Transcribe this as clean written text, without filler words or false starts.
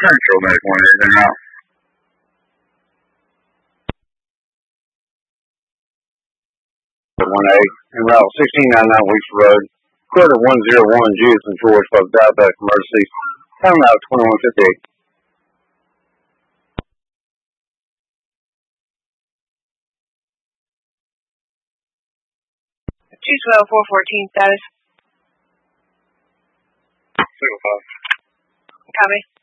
Central Medic 1, anything out? One A, en route 1699 Weeks Road, quarter 101 Julius George for diabetic emergency, time out 2158. Choose 414 status. 605. Copy.